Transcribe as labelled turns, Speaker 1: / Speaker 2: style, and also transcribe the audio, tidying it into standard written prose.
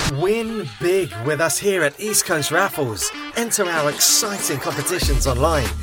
Speaker 1: Win big with us here at East Coast Raffles. Enter our exciting competitions online